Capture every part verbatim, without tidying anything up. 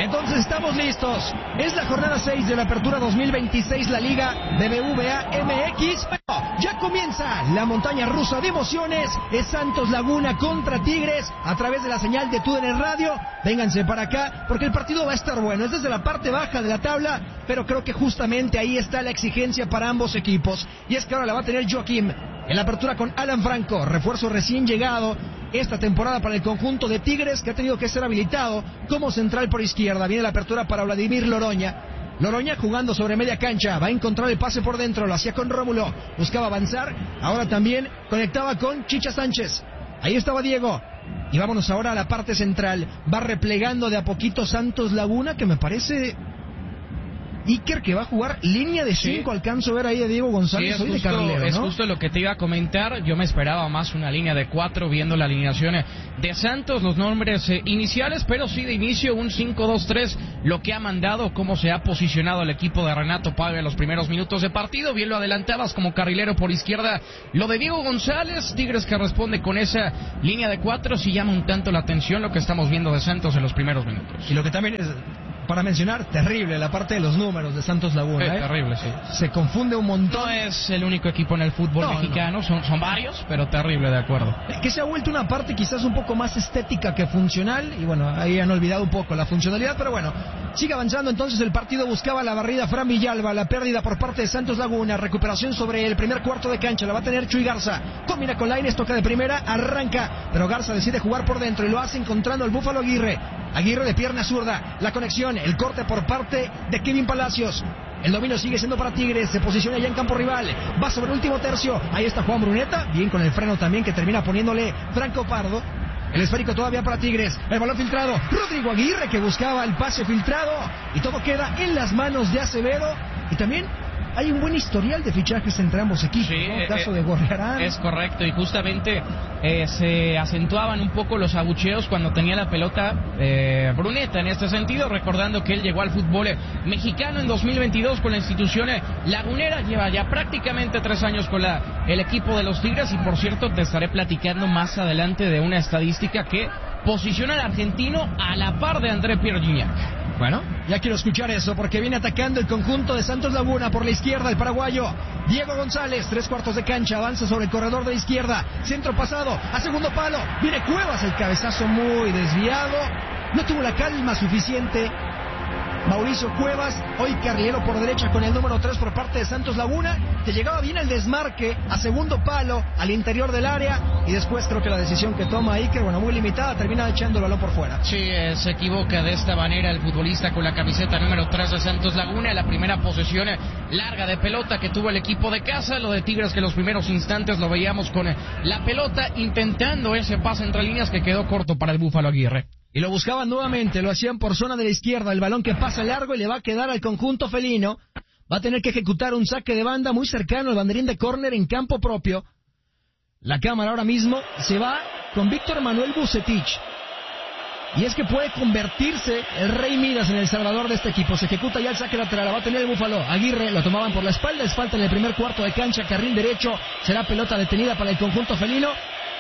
Entonces estamos listos. Es la jornada seis de la Apertura dos mil veintiséis, la Liga B B V A M X. Ya comienza la montaña rusa de emociones. Es Santos Laguna contra Tigres a través de la señal de TUDN Radio. Vénganse para acá porque el partido va a estar bueno. Es desde la parte baja de la tabla, pero creo que justamente ahí está la exigencia para ambos equipos. Y es que ahora la va a tener Joaquim en la apertura con Alan Franco, refuerzo recién llegado esta temporada para el conjunto de Tigres, que ha tenido que ser habilitado como central por izquierda. Viene la apertura para Vladimir Loroña. Loroña jugando sobre media cancha, va a encontrar el pase por dentro, lo hacía con Rómulo, buscaba avanzar, ahora también conectaba con Chicha Sánchez. Ahí estaba Diego. Y vámonos ahora a la parte central. Va replegando de a poquito Santos Laguna, que me parece... Iker, que va a jugar línea de cinco. Sí. Alcanzo a ver ahí a Diego González. Sí, es, justo, de Carlero, ¿no? Es justo lo que te iba a comentar. Yo me esperaba más una línea de cuatro viendo la alineación de Santos, los nombres eh, iniciales, pero sí de inicio un cinco dos tres, lo que ha mandado, cómo se ha posicionado el equipo de Renato Paiva en los primeros minutos de partido. Bien lo adelantabas como carrilero por izquierda. Lo de Diego González, Tigres que responde con esa línea de cuatro, sí llama un tanto la atención lo que estamos viendo de Santos en los primeros minutos. Y lo que también es... para mencionar, terrible la parte de los números de Santos Laguna. Es ¿eh? terrible, sí. Se confunde un montón. No es el único equipo en el fútbol no, mexicano, no. Son, son varios, pero terrible, de acuerdo. Que se ha vuelto una parte quizás un poco más estética que funcional, y bueno, ahí han olvidado un poco la funcionalidad, pero bueno, sigue avanzando entonces el partido, buscaba la barrida Fran Villalba, la pérdida por parte de Santos Laguna, recuperación sobre el primer cuarto de cancha, la va a tener Chuy Garza, combina con Lainez, toca de primera, arranca, pero Garza decide jugar por dentro y lo hace encontrando al Búfalo Aguirre. Aguirre de pierna zurda, la conexión, el corte por parte de Kevin Palacios. El dominio sigue siendo para Tigres, se posiciona ya en campo rival, va sobre el último tercio, ahí está Juan Bruneta, bien con el freno también que termina poniéndole Franco Pardo. El esférico todavía para Tigres, el balón filtrado, Rodrigo Aguirre que buscaba el pase filtrado y todo queda en las manos de Acevedo. Y también hay un buen historial de fichajes entre ambos equipos, sí, ¿no? El eh, caso de Gorriarán. Es correcto, y justamente eh, se acentuaban un poco los abucheos cuando tenía la pelota eh, Bruneta en este sentido, recordando que él llegó al fútbol eh, mexicano en dos mil veintidós con la institución eh, lagunera, lleva ya prácticamente tres años con la, el equipo de los Tigres, y por cierto te estaré platicando más adelante de una estadística que posiciona al argentino a la par de André Pierre Gignac. Bueno, ya quiero escuchar eso porque viene atacando el conjunto de Santos Laguna por la izquierda, el paraguayo Diego González, tres cuartos de cancha, avanza sobre el corredor de la izquierda, centro pasado, a segundo palo, viene Cuevas, el cabezazo muy desviado, no tuvo la calma suficiente Mauricio Cuevas, hoy carrilero por derecha con el número tres por parte de Santos Laguna, que llegaba bien el desmarque a segundo palo, al interior del área, y después creo que la decisión que toma ahí, que bueno, muy limitada, termina echando el balón por fuera. Sí, eh, se equivoca de esta manera el futbolista con la camiseta número tres de Santos Laguna, la primera posesión eh, larga de pelota que tuvo el equipo de casa, lo de Tigres que en los primeros instantes lo veíamos con eh, la pelota, intentando ese pase entre líneas que quedó corto para el Búfalo Aguirre. Y lo buscaban nuevamente, lo hacían por zona de la izquierda, el balón que pasa largo y le va a quedar al conjunto felino. Va a tener que ejecutar un saque de banda muy cercano al banderín de córner en campo propio. La cámara ahora mismo se va con Víctor Manuel Vucetich. Y es que puede convertirse el Rey Midas en el salvador de este equipo. Se ejecuta ya el saque lateral, va a tener el Búfalo Aguirre, lo tomaban por la espalda, es falta en el primer cuarto de cancha, carril derecho, será pelota detenida para el conjunto felino.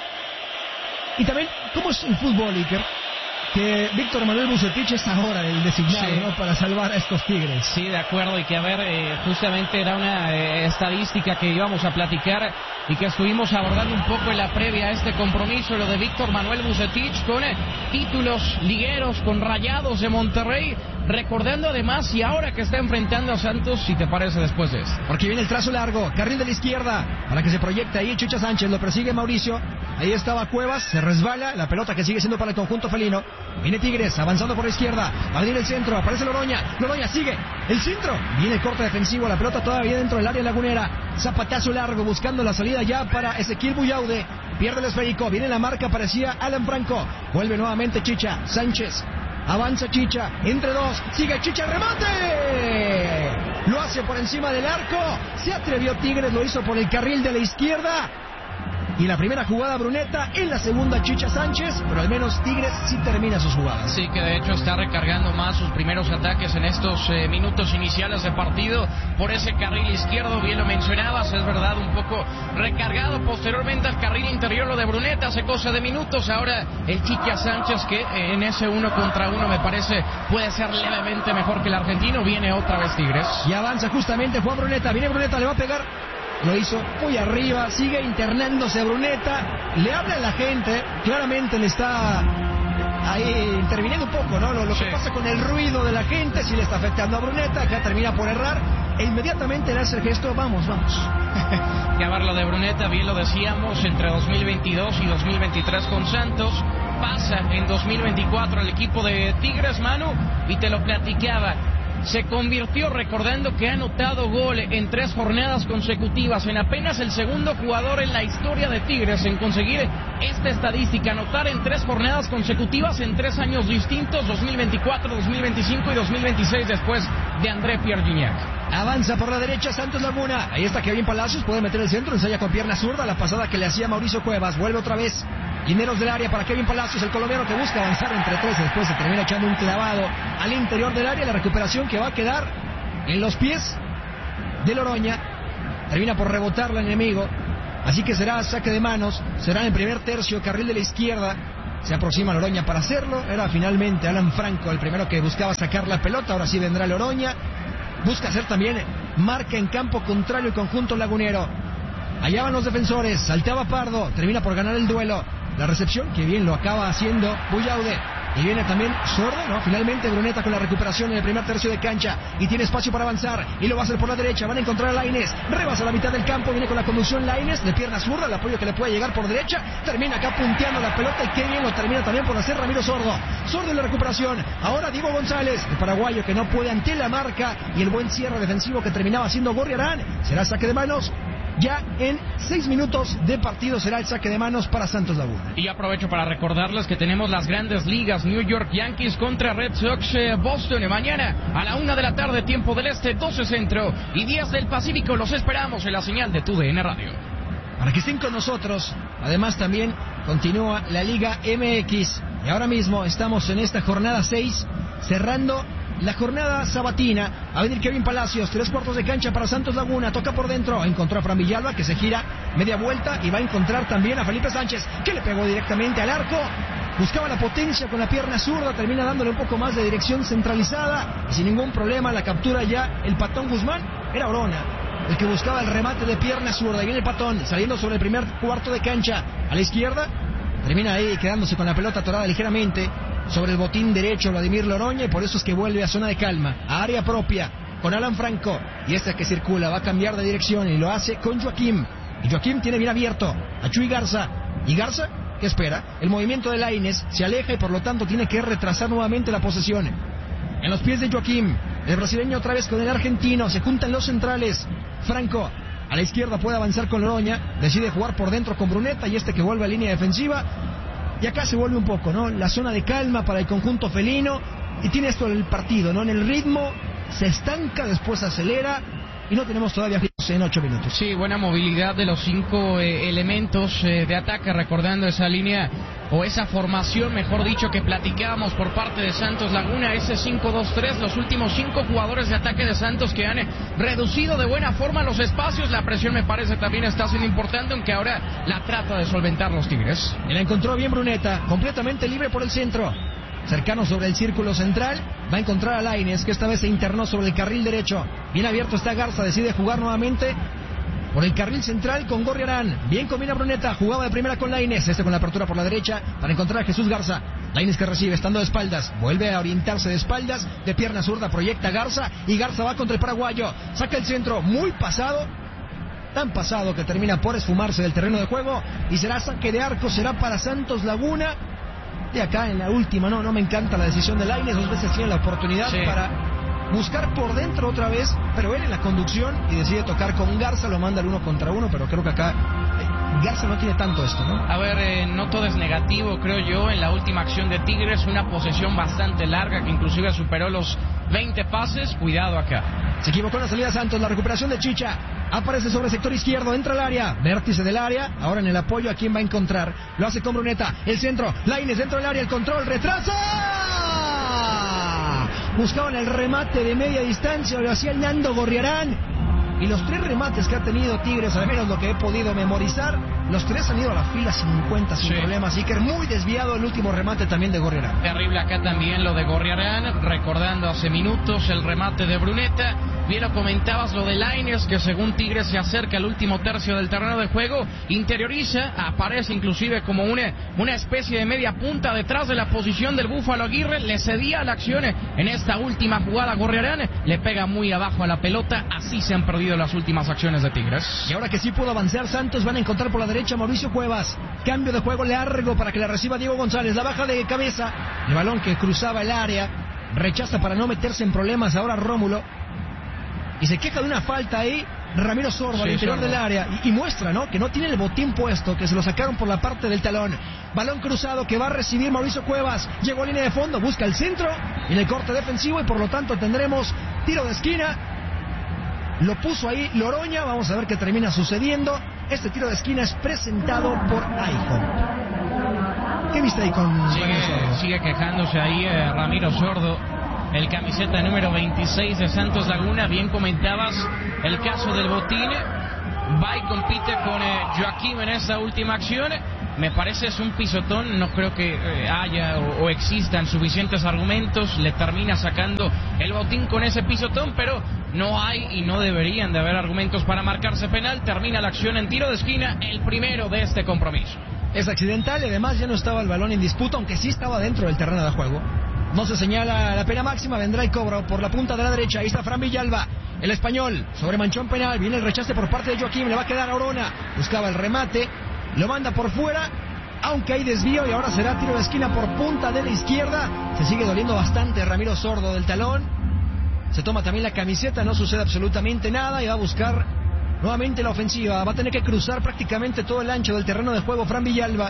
Y también, ¿cómo es el fútbol, Iker? Que Víctor Manuel Vucetich es ahora el designado, sí, ¿no?, para salvar a estos Tigres. Sí, de acuerdo, y que a ver, eh, justamente era una eh, estadística que íbamos a platicar y que estuvimos abordando un poco en la previa a este compromiso, lo de Víctor Manuel Vucetich con eh, títulos ligueros, con Rayados de Monterrey, recordando además y ahora que está enfrentando a Santos, si te parece después de esto. Porque viene el trazo largo, carril de la izquierda, para que se proyecte ahí Chicha Sánchez, lo persigue Mauricio, ahí estaba Cuevas, se resbala, la pelota que sigue siendo para el conjunto felino. Viene Tigres, avanzando por la izquierda, va a venir el centro, aparece Loroña, Loroña sigue, el centro, viene el corte defensivo, la pelota todavía dentro del área lagunera, zapatazo largo, buscando la salida ya para Ezequiel Buyaude, pierde el esférico, viene la marca, parecía Alan Franco, vuelve nuevamente Chicha Sánchez, avanza Chicha, entre dos, sigue Chicha, remate, lo hace por encima del arco, se atrevió Tigres, lo hizo por el carril de la izquierda, Y en la primera jugada Bruneta, en la segunda Chicha Sánchez, pero al menos Tigres sí termina sus jugadas. Sí, que de hecho está recargando más sus primeros ataques en estos eh, minutos iniciales de partido por ese carril izquierdo, bien lo mencionabas, es verdad, un poco recargado posteriormente al carril interior lo de Bruneta, hace cosa de minutos, ahora el Chicha Sánchez que eh, en ese uno contra uno me parece puede ser levemente mejor que el argentino, viene otra vez Tigres. Y avanza justamente Juan Bruneta, viene Bruneta, le va a pegar. Lo hizo muy arriba, sigue internándose Bruneta, le habla a la gente, claramente le está ahí interviniendo un poco, ¿no? Lo, lo sí. que pasa con el ruido de la gente, sí le está afectando a Bruneta, acá termina por errar, e inmediatamente le hace el gesto, vamos, vamos. Y a ver lo de Bruneta, bien lo decíamos, entre dos mil veintidós y dos mil veintitrés con Santos, pasa en dos mil veinticuatro al equipo de Tigres, Manu, y te lo platicaba. Se convirtió, recordando que ha anotado gol en tres jornadas consecutivas, en apenas el segundo jugador en la historia de Tigres en conseguir esta estadística, anotar en tres jornadas consecutivas en tres años distintos, dos mil veinticuatro, dos mil veinticinco y dos mil veintiséis, después de André Pierre Gignac. Avanza por la derecha Santos Laguna, ahí está Kevin Palacios, puede meter el centro, ensaya con pierna zurda, la pasada que le hacía Mauricio Cuevas, vuelve otra vez. Guineros del área para Kevin Palacios, el colombiano que busca avanzar entre tres, después se termina echando un clavado al interior del área, la recuperación que va a quedar en los pies de Loroña, termina por rebotar el enemigo, así que será saque de manos, será en el primer tercio, carril de la izquierda, se aproxima Loroña para hacerlo, era finalmente Alan Franco el primero que buscaba sacar la pelota, ahora sí vendrá Loroña, busca hacer también marca en campo contrario el conjunto lagunero, allá van los defensores, salteaba Pardo, termina por ganar el duelo. La recepción, que bien lo acaba haciendo Buyaude. Y viene también Sordo, ¿no? Finalmente Bruneta con la recuperación en el primer tercio de cancha. Y tiene espacio para avanzar. Y lo va a hacer por la derecha. Van a encontrar a Lainez. Rebasa la mitad del campo. Viene con la conducción Lainez. De pierna zurda. El apoyo que le puede llegar por derecha. Termina acá punteando la pelota. Y qué bien lo termina también por hacer Ramiro Sordo. Sordo en la recuperación. Ahora Diego González, el paraguayo que no puede ante la marca. Y el buen cierre defensivo que terminaba haciendo Gorriarán. Será saque de manos. Ya en seis minutos de partido será el saque de manos para Santos Laguna. Y aprovecho para recordarles que tenemos las grandes ligas, New York Yankees contra Red Sox, eh, Boston, mañana a la una de la tarde, tiempo del este, doce centro y diez del Pacífico. Los esperamos en la señal de Tu D N Radio. Para que estén con nosotros, además también continúa la Liga M X. Y ahora mismo estamos en esta jornada seis, cerrando la jornada sabatina. Va a venir Kevin Palacios, tres cuartos de cancha para Santos Laguna, toca por dentro, encontró a Fran Villalba que se gira media vuelta y va a encontrar también a Felipe Sánchez que le pegó directamente al arco, buscaba la potencia con la pierna zurda, termina dándole un poco más de dirección centralizada y sin ningún problema la captura ya el Patón Guzmán, era Orona el que buscaba el remate de pierna zurda y viene el Patón saliendo sobre el primer cuarto de cancha a la izquierda, termina ahí quedándose con la pelota atorada ligeramente sobre el botín derecho Vladimir Loroña y por eso es que vuelve a zona de calma, a área propia con Alan Franco y este que circula va a cambiar de dirección y lo hace con Joaquim y Joaquim tiene bien abierto a Chuy Garza y Garza, ¿qué espera? El movimiento de Lainez se aleja y por lo tanto tiene que retrasar nuevamente la posesión en los pies de Joaquim, el brasileño otra vez con el argentino, se juntan los centrales, Franco a la izquierda puede avanzar con Loroña, decide jugar por dentro con Bruneta y este que vuelve a línea defensiva. Y acá se vuelve un poco, ¿no? La zona de calma para el conjunto felino. Y tiene esto el partido, ¿no? En el ritmo, se estanca, después acelera. Y no tenemos todavía en ocho minutos. Sí, buena movilidad de los cinco eh, elementos eh, de ataque, recordando esa línea, o esa formación, mejor dicho, que platicábamos por parte de Santos Laguna, ese cinco dos tres, los últimos cinco jugadores de ataque de Santos que han eh, reducido de buena forma los espacios, la presión me parece también está siendo importante, aunque ahora la trata de solventar los Tigres. Y la encontró bien Bruneta, completamente libre por el centro. Cercano sobre el círculo central, va a encontrar a Lainez, que esta vez se internó sobre el carril derecho. Bien abierto está Garza, decide jugar nuevamente por el carril central con Gorriarán. Bien combina Bruneta, jugaba de primera con Lainez, este con la apertura por la derecha para encontrar a Jesús Garza. Lainez que recibe, estando de espaldas, vuelve a orientarse de espaldas, de pierna zurda proyecta Garza y Garza va contra el paraguayo. Saca el centro, muy pasado, tan pasado que termina por esfumarse del terreno de juego y será saque de arco, será para Santos Laguna. De acá en la última, no, no me encanta la decisión de Lainez, dos veces tiene la oportunidad sí. para buscar por dentro otra vez, pero él en la conducción y decide tocar con Garza, lo manda al uno contra uno, pero creo que acá eh, Garza no tiene tanto esto, ¿no? A ver, eh, no todo es negativo, creo yo. En la última acción de Tigres, una posesión bastante larga que inclusive superó los veinte pases. Cuidado acá. Se equivocó en la salida Santos, la recuperación de Chicha. Aparece sobre el sector izquierdo, entra al área, vértice del área. Ahora en el apoyo, ¿a quién va a encontrar? Lo hace con Bruneta, el centro, Lainez dentro del área, el control, retrasa. Buscaban el remate de media distancia, lo hacía el Nando Gorriarán. Y los tres remates que ha tenido Tigres, al menos lo que he podido memorizar, los tres han ido a la fila cincuenta sin sí. problemas. Iker muy desviado el último remate también de Gorriarán. Terrible acá también lo de Gorriarán, recordando hace minutos el remate de Bruneta. Bien lo comentabas lo de Lainez, que según Tigres se acerca al último tercio del terreno de juego, interioriza, aparece inclusive como una, una especie de media punta detrás de la posición del Búfalo Aguirre, le cedía la acción en esta última jugada Gorriarán, le pega muy abajo a la pelota, así se han perdido las últimas acciones de Tigres. Y ahora que sí pudo avanzar Santos, van a encontrar por la derecha a Mauricio Cuevas, cambio de juego largo para que la reciba Diego González, la baja de cabeza, el balón que cruzaba el área, rechaza para no meterse en problemas ahora Rómulo. Y se queja de una falta ahí Ramiro Sordo, sí, al interior Sordo. del área, y, y muestra, ¿no?, que no tiene el botín puesto, que se lo sacaron por la parte del talón. Balón cruzado que va a recibir Mauricio Cuevas, llegó a línea de fondo, busca el centro y el corte defensivo, y por lo tanto tendremos tiro de esquina. Lo puso ahí Loroña, vamos a ver qué termina sucediendo. Este tiro de esquina es presentado por Aijón. ¿Qué viste ahí con sigue, sigue quejándose ahí eh, Ramiro Sordo, el camiseta número veintiséis de Santos Laguna? Bien comentabas el caso del botín. Va y compite con eh, Joaquín en esa última acción. Me parece es un pisotón, no creo que eh, haya o, o existan suficientes argumentos. Le termina sacando el botín con ese pisotón, pero no hay y no deberían de haber argumentos para marcarse penal. Termina la acción en tiro de esquina, el primero de este compromiso. Es accidental y además ya no estaba el balón en disputa, aunque sí estaba dentro del terreno de juego. No se señala la pena máxima, vendrá el cobro por la punta de la derecha. Ahí está Fran Villalba, el español, sobre manchón penal. Viene el rechace por parte de Joaquín, le va a quedar a Orona. Buscaba el remate, lo manda por fuera, aunque hay desvío y ahora será tiro de esquina por punta de la izquierda. Se sigue doliendo bastante Ramiro Sordo del talón. Se toma también la camiseta, no sucede absolutamente nada y va a buscar nuevamente la ofensiva. Va a tener que cruzar prácticamente todo el ancho del terreno de juego Fran Villalba,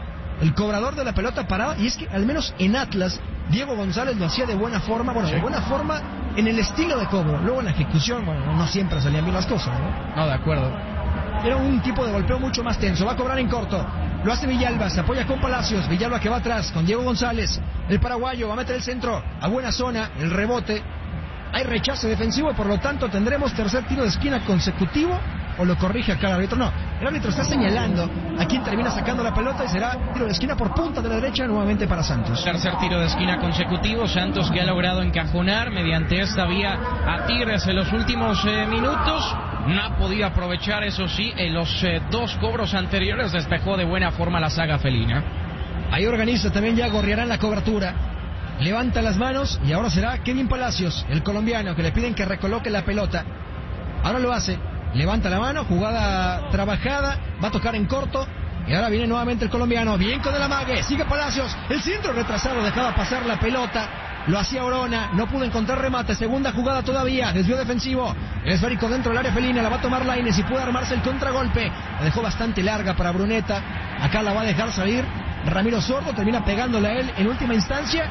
el cobrador de la pelota parada. Y es que al menos en Atlas Diego González lo hacía de buena forma, bueno, sí. de buena forma en el estilo de cobro. Luego en la ejecución, bueno, no siempre salían bien las cosas, ¿no? No, de acuerdo. Era un tipo de golpeo mucho más tenso. Va a cobrar en corto. Lo hace Villalba, se apoya con Palacios. Villalba que va atrás con Diego González. El paraguayo va a meter el centro a buena zona, el rebote. Hay rechazo defensivo, por lo tanto tendremos tercer tiro de esquina consecutivo. ¿O lo corrige acá el árbitro? No, el árbitro está señalando a quien termina sacando la pelota y será tiro de esquina por punta de la derecha nuevamente para Santos. Tercer tiro de esquina consecutivo, Santos que ha logrado encajonar mediante esta vía a Tigres en los últimos eh, minutos. No ha podido aprovechar, eso sí, en los eh, dos cobros anteriores despejó de buena forma la saga felina. Ahí organiza también ya Gorriarán la cobertura. Levanta las manos y ahora será Kevin Palacios, el colombiano, que le piden que recoloque la pelota. Ahora lo hace. Levanta la mano, jugada trabajada, va a tocar en corto. Y ahora viene nuevamente el colombiano, bien con el amague, sigue Palacios, el centro retrasado, dejaba pasar la pelota, lo hacía Orona, no pudo encontrar remate, segunda jugada todavía, desvío defensivo, el esférico dentro del área felina, la va a tomar Lainez y puede armarse el contragolpe, la dejó bastante larga para Bruneta, acá la va a dejar salir Ramiro Sordo, termina pegándole a él en última instancia.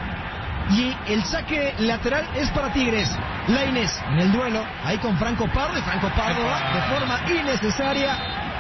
Y el saque lateral es para Tigres. Lainez en el duelo, ahí con Franco Pardo, y Franco Pardo va de forma innecesaria,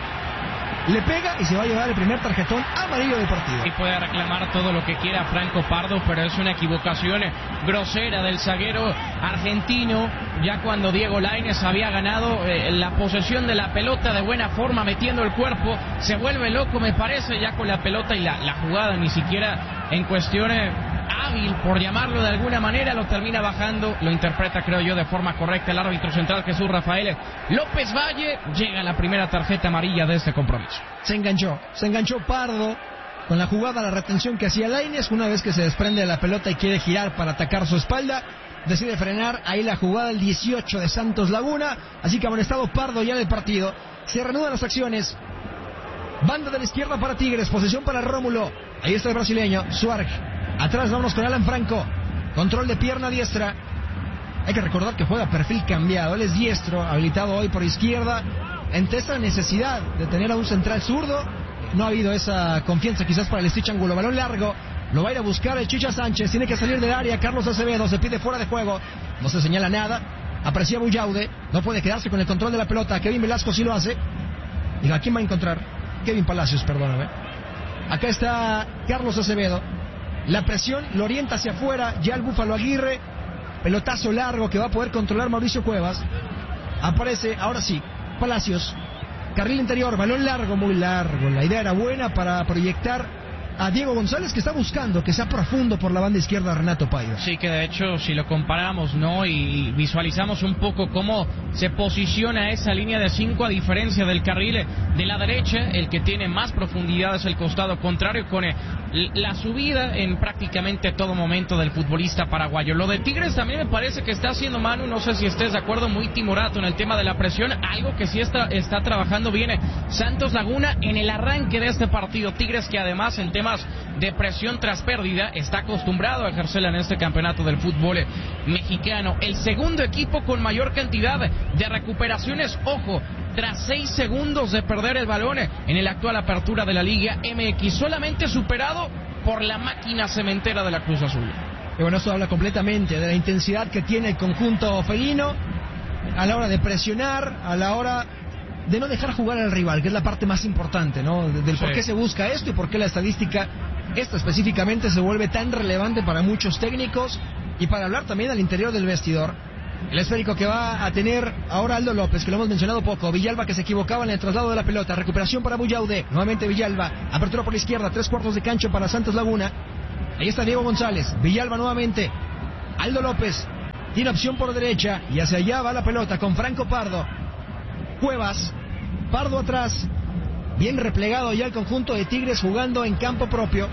le pega y se va a llevar el primer tarjetón amarillo del partido. Y puede reclamar todo lo que quiera Franco Pardo, pero es una equivocación grosera del zaguero argentino, ya cuando Diego Lainez había ganado eh, la posesión de la pelota de buena forma, metiendo el cuerpo, se vuelve loco me parece ya con la pelota, y la, la jugada ni siquiera en cuestiones hábil, por llamarlo de alguna manera, lo termina bajando, lo interpreta creo yo de forma correcta el árbitro central Jesús Rafael López Valle. Llega la primera tarjeta amarilla de este compromiso. Se enganchó, se enganchó Pardo con la jugada, la retención que hacía Lainez, una vez que se desprende de la pelota y quiere girar para atacar su espalda, decide frenar ahí la jugada el dieciocho de Santos Laguna, así que amonestado Pardo ya del partido. Se reanudan las acciones. Banda de la izquierda para Tigres, posesión para Rómulo, ahí está el brasileño, Suárez. Atrás vamos con Alan Franco, control de pierna diestra. Hay que recordar que juega perfil cambiado, él es diestro, habilitado hoy por izquierda. ante esa necesidad de tener a un central zurdo, no ha habido esa confianza quizás para el Stitch Angulo. Balón largo, lo va a ir a buscar el Chicha Sánchez, tiene que salir del área. Carlos Acevedo se pide fuera de juego, no se señala nada. Aprecia Buyaude, no puede quedarse con el control de la pelota. Kevin Velasco sí lo hace. ¿Y a quién va a encontrar? Kevin Palacios, perdóname. Acá está Carlos Acevedo. La presión lo orienta hacia afuera. Ya el Búfalo Aguirre. Pelotazo largo que va a poder controlar Mauricio Cuevas. Aparece, ahora sí, Palacios. Carril interior, balón largo, muy largo. La idea era buena para proyectar a Diego González, que está buscando que sea profundo por la banda izquierda Renato Paiva. Sí, que de hecho si lo comparamos, ¿no? Y visualizamos un poco cómo se posiciona esa línea de cinco a diferencia del carril de la derecha, el que tiene más profundidad es el costado contrario, con la subida en prácticamente todo momento del futbolista paraguayo. Lo de Tigres también me parece que está haciendo, Manu, no sé si estés de acuerdo, muy timorato en el tema de la presión, algo que sí está, está trabajando bien Santos Laguna en el arranque de este partido. Tigres, que además en temas de presión tras pérdida está acostumbrado a ejercerla en este campeonato del fútbol mexicano. El segundo equipo con mayor cantidad de recuperaciones, ojo, tras seis segundos de perder el balón en el actual apertura de la Liga M X, solamente superado por la máquina cementera de la Cruz Azul. Y bueno, eso habla completamente de la intensidad que tiene el conjunto felino a la hora de presionar, a la hora de no dejar jugar al rival, que es la parte más importante, ¿no? Del sí. Por qué se busca esto y por qué la estadística, esta específicamente, se vuelve tan relevante para muchos técnicos y para hablar también al interior del vestidor. El esférico que va a tener ahora Aldo López, que lo hemos mencionado poco. Villalba, que se equivocaba en el traslado de la pelota. Recuperación para Buyaude. Nuevamente Villalba. Apertura por la izquierda. Tres cuartos de cancha para Santos Laguna. Ahí está Diego González. Villalba nuevamente. Aldo López. Tiene opción por derecha. Y hacia allá va la pelota con Franco Pardo. Cuevas. Pardo atrás. Bien replegado ya el conjunto de Tigres, jugando en campo propio.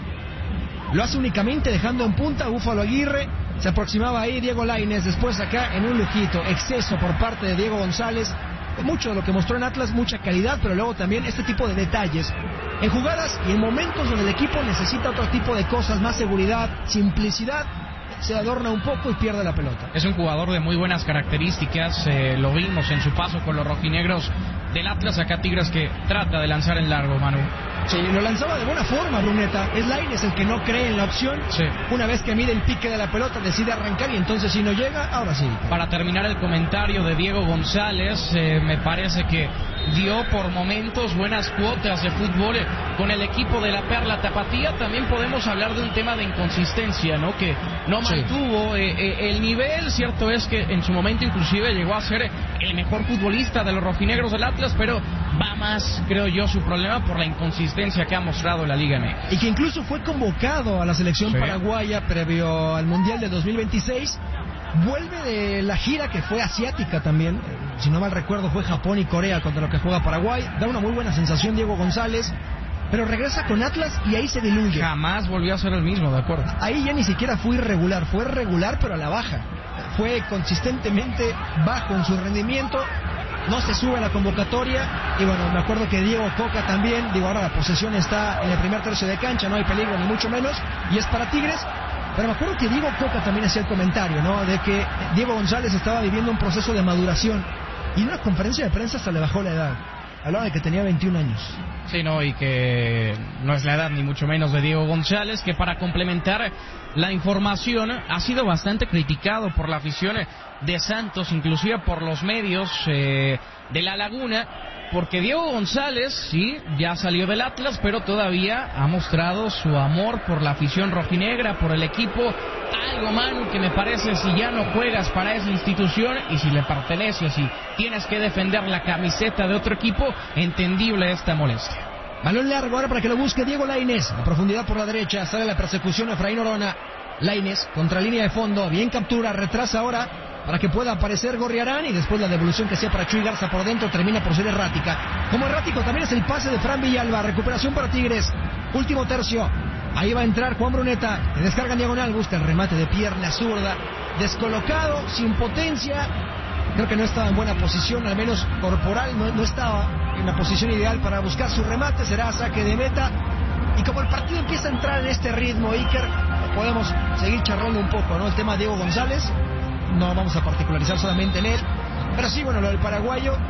Lo hace únicamente dejando en punta a Búfalo Aguirre. Se aproximaba ahí Diego Lainez, después acá en un lujito, exceso por parte de Diego González. Mucho de lo que mostró en Atlas, mucha calidad, pero luego también este tipo de detalles. En jugadas y en momentos donde el equipo necesita otro tipo de cosas, más seguridad, simplicidad, se adorna un poco y pierde la pelota. Es un jugador de muy buenas características, eh, lo vimos en su paso con los rojinegros del Atlas. Acá Tigres, que trata de lanzar en largo, Manu. Sí, lo lanzaba de buena forma, Bruneta. Es Lainez el que no cree en la opción. Sí. Una vez que mide el pique de la pelota, decide arrancar, y entonces si no llega, ahora sí. Para terminar el comentario de Diego González, eh, me parece que dio por momentos buenas cuotas de fútbol con el equipo de la Perla Tapatía. También podemos hablar de un tema de inconsistencia, ¿no? Que no mantuvo sí. eh, eh, el nivel. Cierto es que en su momento inclusive llegó a ser el mejor futbolista de los rojinegros del Atlas, pero va más, creo yo, su problema por la inconsistencia que ha mostrado la Liga M X. Y que incluso fue convocado a la selección sí. paraguaya previo al Mundial de dos mil veintiséis. Vuelve de la gira que fue asiática también, si no mal recuerdo fue Japón y Corea contra lo que juega Paraguay. Da una muy buena sensación Diego González, pero regresa con Atlas y ahí se diluye. Jamás volvió a ser el mismo, de acuerdo. Ahí ya ni siquiera fue irregular, fue regular pero a la baja. Fue consistentemente bajo en su rendimiento, no se sube a la convocatoria. Y bueno, me acuerdo que Diego Coca también, digo, ahora la posesión está en el primer tercio de cancha, no hay peligro ni mucho menos, y es para Tigres. Pero me acuerdo que Diego Coca también hacía el comentario, ¿no? De que Diego González estaba viviendo un proceso de maduración, y en una conferencia de prensa se le bajó la edad. Hablaba de que tenía veintiún años. Sí, no, y que no es la edad ni mucho menos de Diego González, que para complementar la información ha sido bastante criticado por la afición de Santos, inclusive por los medios eh, de La Laguna, porque Diego González, sí, ya salió del Atlas, pero todavía ha mostrado su amor por la afición rojinegra, por el equipo. Algo, Manu, que me parece, si ya no juegas para esa institución y si le perteneces, si tienes que defender la camiseta de otro equipo, entendible esta molestia. Balón largo ahora para que lo busque Diego Lainez. A profundidad por la derecha, sale la persecución Efraín Orona. Lainez, contra línea de fondo, bien captura, retrasa ahora para que pueda aparecer Gorriarán, y después la devolución que hacía para Chuy Garza por dentro termina por ser errática. Como errático también es el pase de Fran Villalba. Recuperación para Tigres, último tercio. Ahí va a entrar Juan Bruneta, que descarga en diagonal, busca el remate de pierna zurda, descolocado, sin potencia. Creo que no estaba en buena posición, al menos corporal, no, no estaba en la posición ideal para buscar su remate. Será saque de meta. Y como el partido empieza a entrar en este ritmo, Iker, podemos seguir charlando un poco, ¿no? El tema de Diego González, no vamos a particularizar solamente en él, pero sí, bueno, lo del paraguayo,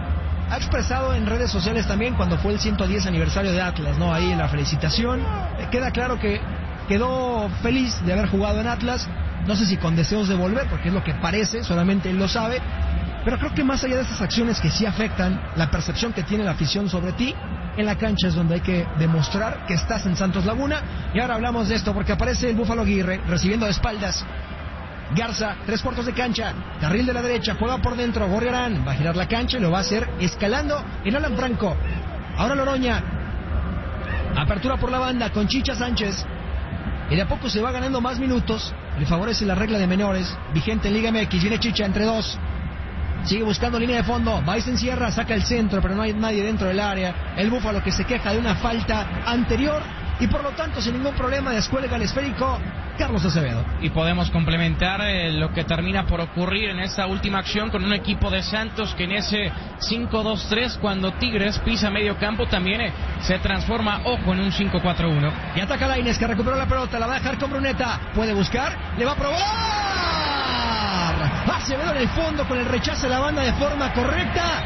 ha expresado en redes sociales también cuando fue el ciento diez aniversario de Atlas, ¿no? Ahí en la felicitación. Eh, queda claro que quedó feliz de haber jugado en Atlas. No sé si con deseos de volver, porque es lo que parece, solamente él lo sabe. Pero creo que más allá de esas acciones que sí afectan la percepción que tiene la afición sobre ti, en la cancha es donde hay que demostrar que estás en Santos Laguna. Y ahora hablamos de esto porque aparece el Búfalo Aguirre recibiendo de espaldas. Garza, tres cuartos de cancha, carril de la derecha, juega por dentro, Gorriarán va a girar la cancha y lo va a hacer escalando en Alan Franco. Ahora Loroña, apertura por la banda con Chicha Sánchez, y de a poco se va ganando más minutos, le favorece la regla de menores, vigente en Liga M X, viene Chicha entre dos, sigue buscando línea de fondo, va y se encierra, saca el centro, pero no hay nadie dentro del área, el Búfalo que se queja de una falta anterior, y por lo tanto sin ningún problema descuelga el esférico Carlos Acevedo. Y podemos complementar eh, lo que termina por ocurrir en esta última acción con un equipo de Santos que en ese cinco dos tres, cuando Tigres pisa medio campo, también eh, se transforma, ojo, en un cinco cuatro uno. Y ataca Lainez, que recuperó la pelota, la va a dejar con Bruneta, puede buscar, le va a probar. Acevedo en el fondo con el rechazo de la banda de forma correcta.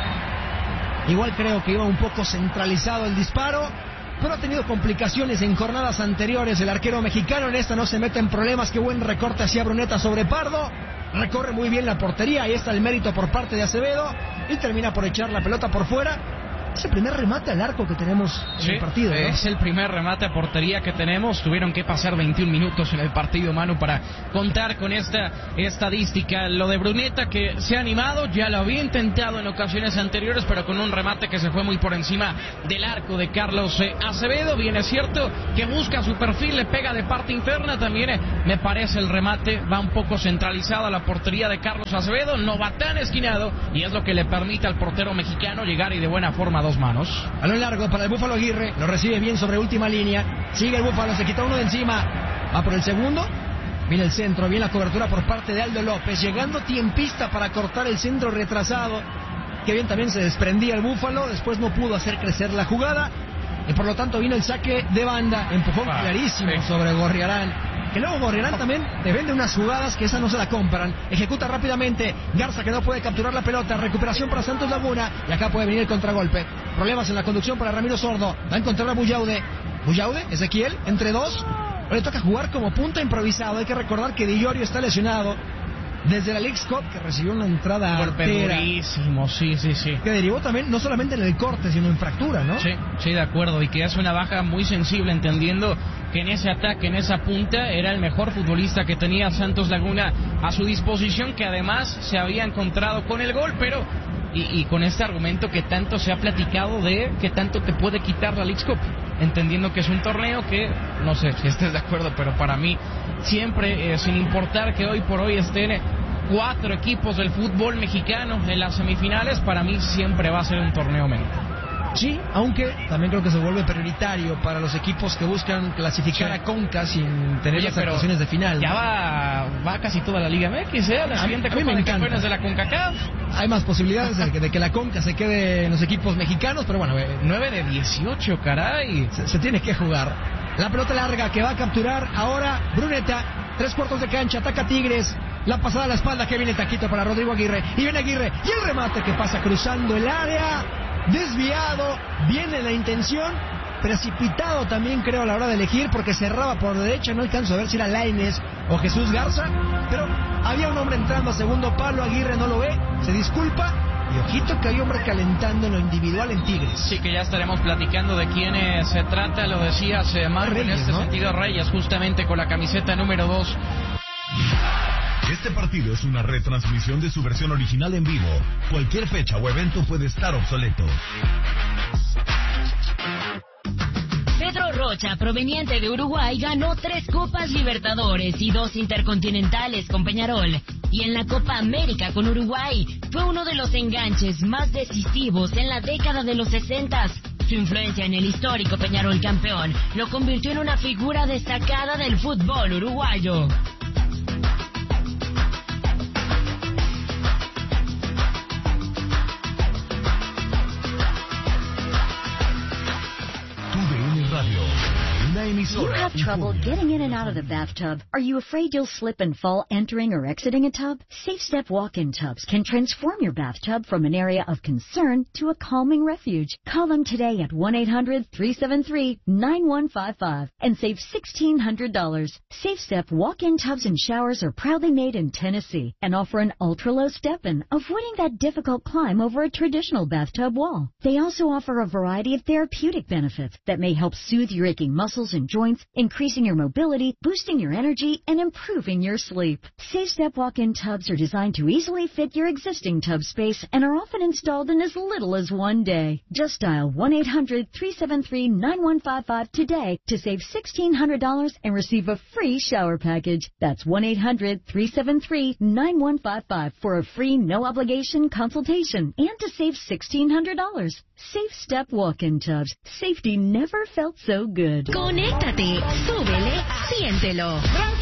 Igual creo que iba un poco centralizado el disparo, pero ha tenido complicaciones en jornadas anteriores el arquero mexicano. En esta no se mete en problemas. Qué buen recorte hacia Bruneta sobre Pardo, recorre muy bien la portería, ahí está el mérito por parte de Acevedo y termina por echar la pelota por fuera. Es el primer remate al arco que tenemos en sí, el partido, ¿no? Es el primer remate a portería que tenemos. Tuvieron que pasar veintiún minutos en el partido, Manu, para contar con esta estadística. Lo de Bruneta, que se ha animado, ya lo había intentado en ocasiones anteriores, pero con un remate que se fue muy por encima del arco de Carlos eh, Acevedo. Bien es cierto que busca su perfil, le pega de parte interna. También eh, me parece el remate va un poco centralizado a la portería de Carlos Acevedo. No va tan esquinado y es lo que le permite al portero mexicano llegar y de buena forma dos manos. A lo largo para el Búfalo Aguirre, lo recibe bien sobre última línea, sigue el Búfalo, se quita uno de encima, va por el segundo, viene el centro, viene la cobertura por parte de Aldo López, llegando tiempista para cortar el centro retrasado, que bien también se desprendía el Búfalo, después no pudo hacer crecer la jugada, y por lo tanto vino el saque de banda, empujón ah, clarísimo sí. sobre Gorriarán. Que luego Gorriarán también te vende unas jugadas que esa no se la compran. Ejecuta rápidamente. Garza, que no puede capturar la pelota. Recuperación para Santos Laguna. Y acá puede venir el contragolpe. Problemas en la conducción para Ramiro Sordo. Va a encontrar a Buyaude. Buyaude, Ezequiel, entre dos. Le toca jugar como punta improvisado. Hay que recordar que Di Iorio está lesionado desde la Leagues Cup, que recibió una entrada golpe artera, durísimo, sí, sí, sí. que derivó también no solamente en el corte, sino en fractura, ¿no? Sí, sí, de acuerdo, y que es una baja muy sensible, entendiendo que en ese ataque, en esa punta, era el mejor futbolista que tenía Santos Laguna a su disposición, que además se había encontrado con el gol, pero y, y con este argumento que tanto se ha platicado de que tanto te puede quitar la Leagues Cup, entendiendo que es un torneo que, no sé si estés de acuerdo, pero para mí siempre, eh, sin importar que hoy por hoy estén cuatro equipos del fútbol mexicano en las semifinales, para mí siempre va a ser un torneo menos. Sí, aunque también creo que se vuelve prioritario para los equipos que buscan clasificar sí. a Conca sin tener Oye, las actuaciones de final. Ya va, va casi toda la Liga M X, ¿eh? La a siguiente mí, Copa de Campeones de la CONCACAF. Hay más posibilidades de que, de que la Conca se quede en los equipos mexicanos, pero bueno, eh, nueve de dieciocho, caray. Se, se tiene que jugar. La pelota larga que va a capturar ahora Bruneta, tres cuartos de cancha, ataca Tigres. La pasada a la espalda que viene taquito para Rodrigo Aguirre. Y viene Aguirre. Y el remate que pasa cruzando el área. Desviado. Viene la intención. Precipitado también creo a la hora de elegir, porque cerraba por derecha. No alcanzo a ver si era Lainez o Jesús Garza. Pero había un hombre entrando a segundo palo. Aguirre no lo ve. Se disculpa. Y ojito que hay hombre calentando en lo individual en Tigres. Sí, que ya estaremos platicando de quién eh, se trata. Lo decías, eh, Marco, en este ¿no? sentido Reyes, justamente con la camiseta número dos. Este partido es una retransmisión de su versión original en vivo. Cualquier fecha o evento puede estar obsoleto. Pedro Rocha, proveniente de Uruguay, ganó tres Copas Libertadores y dos Intercontinentales con Peñarol. Y en la Copa América con Uruguay fue uno de los enganches más decisivos en la década de los sesentas. Su influencia en el histórico Peñarol campeón lo convirtió en una figura destacada del fútbol uruguayo. Radio, una emisora Do you have trouble getting in and out of the bathtub? Are you afraid you'll slip and fall entering or exiting a tub? Safe Step walk-in tubs can transform your bathtub from an area of concern to a calming refuge. Call them today at one eight hundred three seven three nine one five five and save sixteen hundred dollars. Safe Step walk-in tubs and showers are proudly made in Tennessee and offer an ultra-low step-in, avoiding that difficult climb over a traditional bathtub wall. They also offer a variety of therapeutic benefits that may help soothe your aching muscles and joints, increasing your mobility, boosting your energy, and improving your sleep. Safe Step walk-in tubs are designed to easily fit your existing tub space and are often installed in as little as one day. Just dial one eight hundred three seven three nine one five five today to save sixteen hundred dollars and receive a free shower package. That's one eight hundred three seven three nine one five five for a free no-obligation consultation and to save sixteen hundred dollars. Safe Step walk-in tubs. Safety never felt so good. Conéctate, súbele, siéntelo.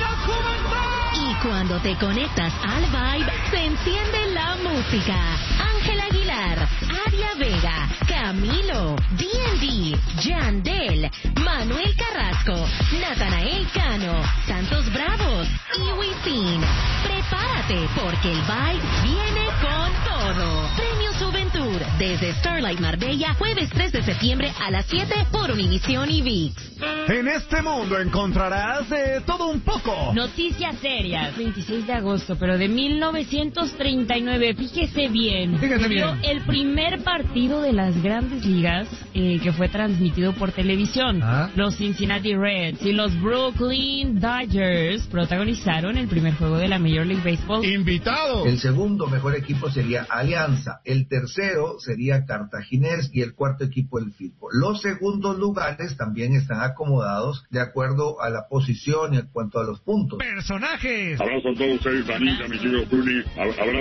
Y cuando te conectas al vibe, se enciende la música. Ángel Aguilar, Adia Vega, Camilo, D and D, Yandel, Manuel Carrasco, Natanael Cano, Santos Bravos y Wisin. Prepárate porque el vibe viene con todo. Premio Juventud desde Starlight Marbella, jueves tres de septiembre a las siete por Univisión y V I X. En este mundo encontrarás de todo un poco. Noticias serias. veintiséis de agosto, pero de mil novecientos treinta y nueve. Fíjese bien. Fíjese bien. El primer partido de las Grandes Ligas eh, que fue transmitido por televisión. ¿Ah? Los Cincinnati Reds y los Brooklyn Dodgers protagonizaron el primer juego de la Major League Baseball. Invitado. El segundo mejor equipo sería Alianza, el tercero sería Cartaginés y el cuarto equipo el Firpo. Los segundos lugares también están acomodados de acuerdo a la posición y en cuanto a los puntos. Personajes. Abrazo a todos ustedes, Vanilla, mi querido Juli. Abrazo.